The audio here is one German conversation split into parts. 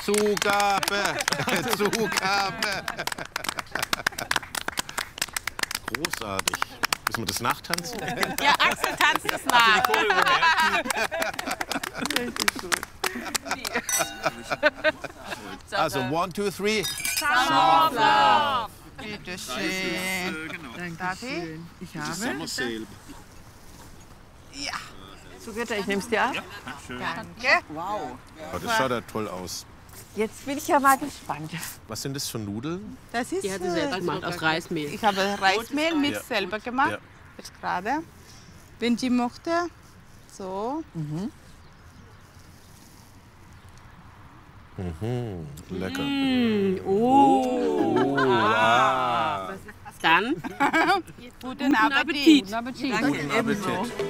Zugabe. Zugabe. Großartig. Müssen wir das nachtanzen? Ja, Axel tanzt es nach. Also, 1, 2, 3. Summer of Love. Bitte schön. Darf ich? Ich habe. Ja. Sugitta, ich nehme es dir ab. Danke. Wow. Oh, das schaut ja toll aus. Jetzt bin ich ja mal gespannt. Was sind das für Nudeln? Das ist, Die hat sie selbst gemacht aus Reismehl. ich habe Reismehl mit Ja. selber gemacht. Ja. Jetzt gerade. Wenn die mochte. So. Lecker. Oh. Wow. Dann Guten Appetit. Guten Appetit. Guten Appetit.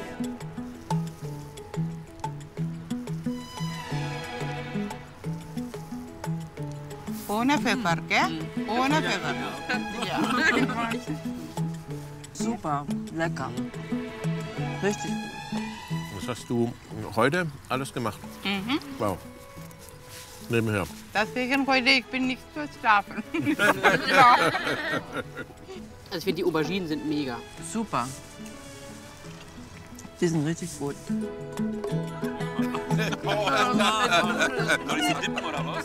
Ohne Pfeffer, gell? Ohne Pfeffer. Ja. Super, lecker. Richtig gut. Was hast du heute alles gemacht? Wow. Nebenher. Deswegen heute, ich bin nicht zu schlafen. Also ich finde, die Auberginen sind mega. Super. Die sind richtig gut. Soll ich sie dippen oder was?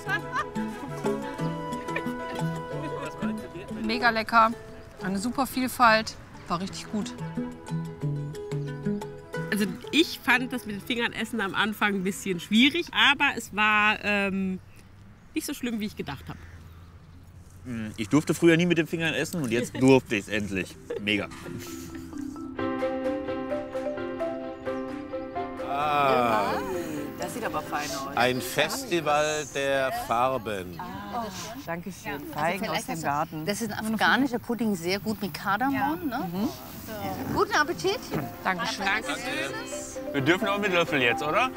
Mega lecker, eine super Vielfalt, war richtig gut. Also ich fand das mit den Fingern essen am Anfang ein bisschen schwierig, aber es war nicht so schlimm, wie ich gedacht habe. Ich durfte früher nie mit den Fingern essen und jetzt durfte ich es endlich. Mega. Das sieht aber fein aus. Ein Festival der Farben. Dankeschön. Feigen aus dem Garten. Das ist ein afghanischer Pudding, sehr gut mit Kardamom. Ne? So. Guten Appetit. Dankeschön. Wir dürfen auch mit Löffel jetzt, oder?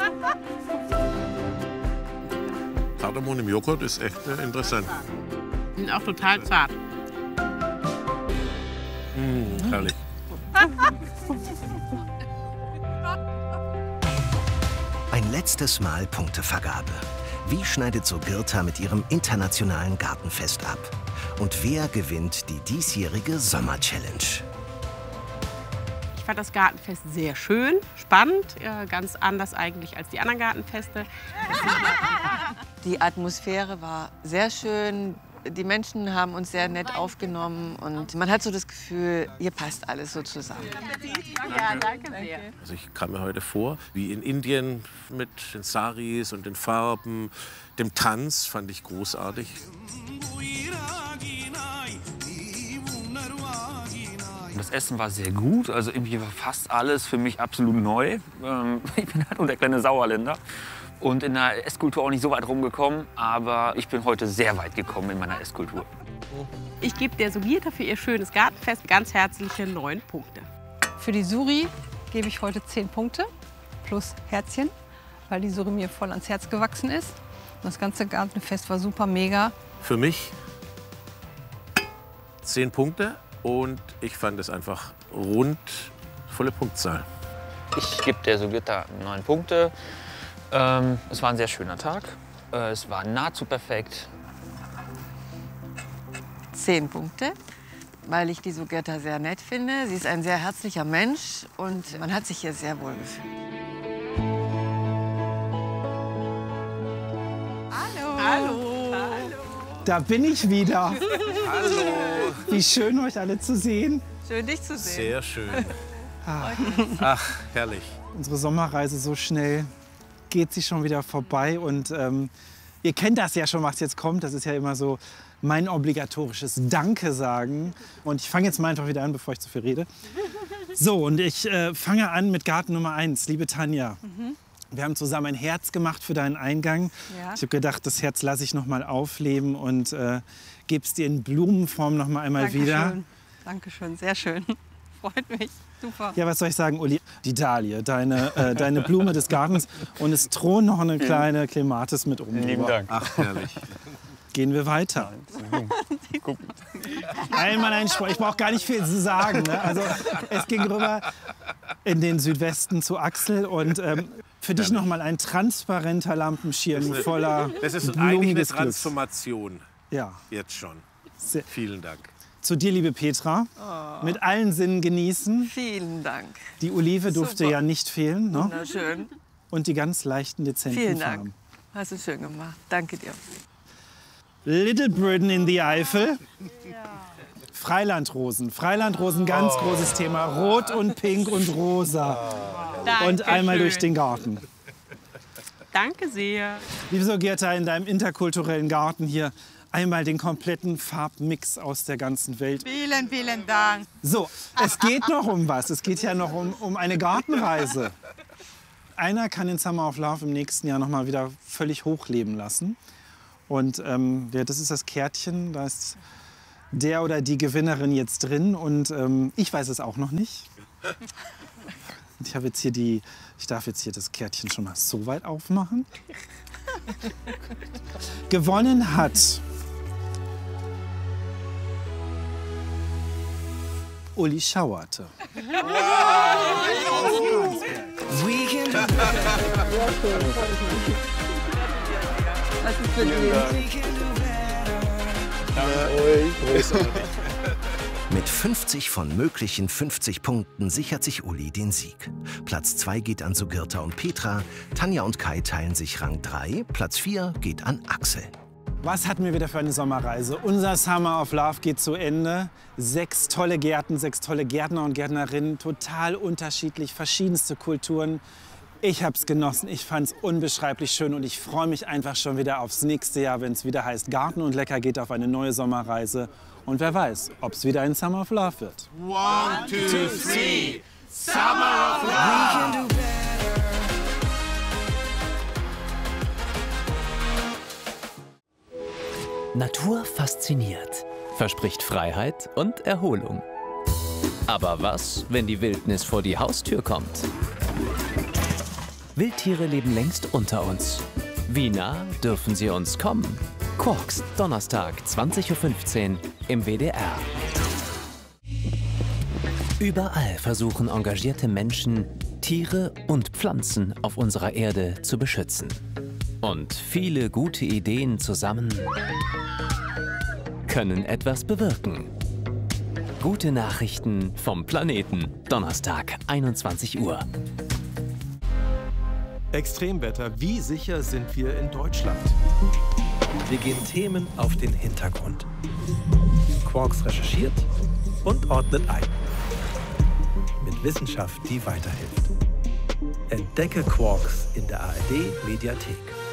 Kardamom im Joghurt ist echt interessant. Die sind auch total zart. Herrlich. Ein letztes Mal Punktevergabe. Wie schneidet Sugitta mit ihrem internationalen Gartenfest ab? Und wer gewinnt die diesjährige Sommer-Challenge? Ich fand das Gartenfest sehr schön, spannend, ganz anders eigentlich als die anderen Gartenfeste. Die Atmosphäre war sehr schön. Die Menschen haben uns sehr nett aufgenommen und man hat so das Gefühl, hier passt alles so zusammen. Ja, danke sehr. Also ich kam mir heute vor, wie in Indien mit den Saris und den Farben. Dem Tanz fand ich großartig. Das Essen war sehr gut. Also irgendwie war fast alles für mich absolut neu. Ich bin halt nur der kleine Sauerländer. Und in der Esskultur auch nicht so weit rumgekommen, aber ich bin heute sehr weit gekommen in meiner Esskultur. Ich gebe der Sugitta für ihr schönes Gartenfest ganz herzliche 9 Punkte. Für die Suri gebe ich heute 10 Punkte plus Herzchen, weil die Suri mir voll ans Herz gewachsen ist. Das ganze Gartenfest war super mega. Für mich 10 Punkte und ich fand es einfach rund, volle Punktzahl. Ich gebe der Sugitta 9 Punkte. Es war ein sehr schöner Tag. Es war nahezu perfekt. 10 Punkte, weil ich die Sugitta sehr nett finde. Sie ist ein sehr herzlicher Mensch und man hat sich hier sehr wohl gefühlt. Hallo. Da bin ich wieder. Hallo. Wie schön, euch alle zu sehen. Schön, dich zu sehen. Sehr schön. Ach, herrlich. Unsere Sommerreise so schnell geht sie schon wieder vorbei. Und ihr kennt das ja schon, was jetzt kommt. Das ist ja immer so mein obligatorisches Danke sagen. Und ich fange jetzt mal einfach wieder an, bevor ich zu viel rede. So, und ich fange an mit Garten Nummer 1. Liebe Tanja, wir haben zusammen ein Herz gemacht für deinen Eingang. Ja. Ich habe gedacht, das Herz lasse ich noch mal aufleben und gebe es dir in Blumenform noch mal einmal wieder. Dankeschön, sehr schön. Freut mich. Super. Ja, was soll ich sagen, Uli? Die Dahlie, deine Blume des Gartens. Und es thront noch eine kleine Clematis mit oben Lieben drüber. Dank. Ach, herrlich. Gehen wir weiter. Einmal ein Spruch. Ich brauche gar nicht viel zu sagen. Ne? Also, es ging rüber in den Südwesten zu Axel. Und Für dich noch mal ein transparenter Lampenschirm voller Das ist eigentlich eine blumiges Glück. Transformation. Ja. Jetzt schon. Vielen Dank. Zu dir, liebe Petra. Mit allen Sinnen genießen. Vielen Dank. Die Olive durfte ja nicht fehlen. Ne? Wunderschön. Und die ganz leichten, dezenten Vielen Dank. Farben. Hast du schön gemacht. Danke dir. Little Britain in the Eifel. Freilandrosen. Freilandrosen, ganz großes Thema. Rot und Pink und Rosa. Und einmal durch den Garten. Danke sehr. Liebe Sogerta, in deinem interkulturellen Garten hier einmal den kompletten Farbmix aus der ganzen Welt. Vielen, vielen Dank. So, es geht noch um was. Es geht ja noch um eine Gartenreise. Einer kann den Summer of Love im nächsten Jahr noch mal wieder völlig hochleben lassen. Und ja, das ist das Kärtchen. Da ist der oder die Gewinnerin jetzt drin. Und ich weiß es auch noch nicht. Ich habe jetzt hier ich darf jetzt hier das Kärtchen schon mal so weit aufmachen. Gewonnen hat Uli Schauerte. Was ist für dich? Mit 50 von möglichen 50 Punkten sichert sich Uli den Sieg. Platz 2 geht an Sogerta und Petra, Tanja und Kai teilen sich Rang 3, Platz 4 geht an Axel. Was hatten wir wieder für eine Sommerreise? Unser Summer of Love geht zu Ende. 6 tolle Gärten, 6 tolle Gärtner und Gärtnerinnen, total unterschiedlich, verschiedenste Kulturen. Ich habe es genossen, ich fand es unbeschreiblich schön und ich freue mich einfach schon wieder aufs nächste Jahr, wenn es wieder heißt, Garten und Lecker geht auf eine neue Sommerreise. Und wer weiß, ob es wieder ein Summer of Love wird. 1, 2, 3, Summer of Love! Natur fasziniert, verspricht Freiheit und Erholung. Aber was, wenn die Wildnis vor die Haustür kommt? Wildtiere leben längst unter uns. Wie nah dürfen sie uns kommen? Quarks, Donnerstag, 20:15 Uhr im WDR. Überall versuchen engagierte Menschen, Tiere und Pflanzen auf unserer Erde zu beschützen. Und viele gute Ideen zusammen können etwas bewirken. Gute Nachrichten vom Planeten, Donnerstag, 21 Uhr. Extremwetter, wie sicher sind wir in Deutschland? Wir gehen Themen auf den Hintergrund. Quarks recherchiert und ordnet ein. Mit Wissenschaft, die weiterhilft. Entdecke Quarks in der ARD Mediathek.